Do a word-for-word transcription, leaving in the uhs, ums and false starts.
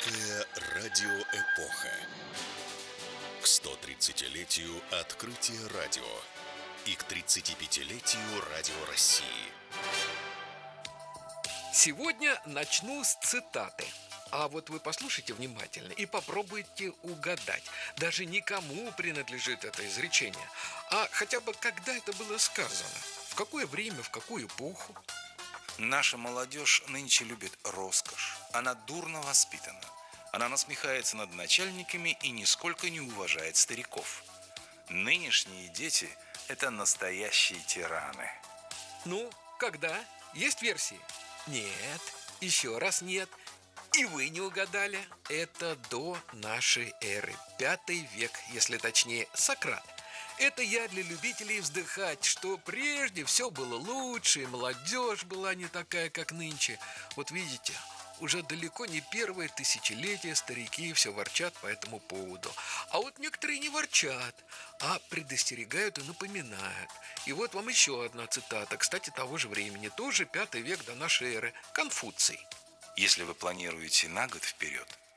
Великая радиоэпоха. К сто тридцатилетию открытия радио и к тридцатипятилетию Радио России. Сегодня начну с цитаты. А вот вы послушайте внимательно и попробуйте угадать. Даже никому принадлежит это изречение, а хотя бы когда это было сказано, в какое время, в какую эпоху. Наша молодежь нынче любит роскошь. Она дурно воспитана. Она насмехается над начальниками и нисколько не уважает стариков. Нынешние дети – это настоящие тираны. Ну, когда? Есть версии? Нет, еще раз нет. И вы не угадали. Это до нашей эры, пятый век, если точнее, Сократ. Это я для любителей вздыхать, что прежде все было лучше, и молодежь была не такая, как нынче. Вот видите, уже далеко не первое тысячелетие старики все ворчат по этому поводу. А вот некоторые не ворчат, а предостерегают и напоминают. И вот вам еще одна цитата, кстати, того же времени, тоже пятый век до нашей эры, Конфуций. Если вы планируете на год вперед,